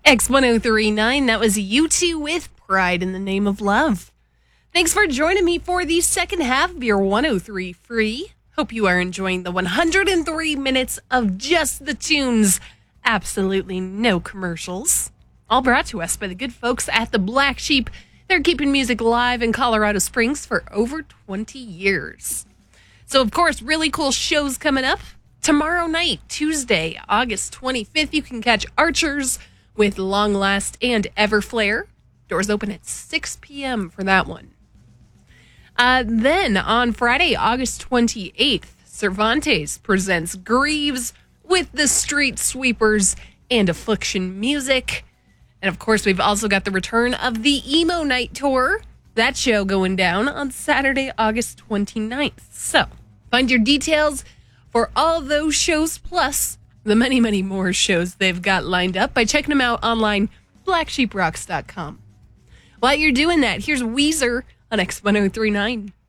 X1039, that was U2 with Pride in the Name of Love. Thanks for joining me for the second half of your 103 Free. Hope you are enjoying the 103 minutes of just the tunes. Absolutely no commercials. All brought to us by the good folks at the Black Sheep. They're keeping music alive in Colorado Springs for over 20 years. So, of course, really cool shows coming up. Tomorrow night, Tuesday, August 25th, you can catch Archers with Long Last and Everflare. Doors open at 6 p.m. for that one. Then on Friday, August 28th, Cervantes presents Greaves with the Street Sweepers and Affliction Music. And of course, we've also got the return of the Emo Night Tour. That show going down on Saturday, August 29th. So find your details for all those shows, plus the many, many more shows they've got lined up by checking them out online, blacksheeprocks.com. While you're doing that, here's Weezer on X1039.